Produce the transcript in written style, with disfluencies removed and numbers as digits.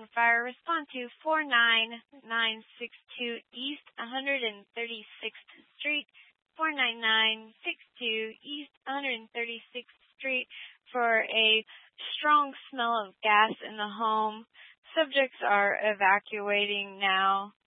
fire, respond to 49962 East 136th Street, 49962 East 136th Street for a strong smell of gas in the home. Subjects are evacuating now.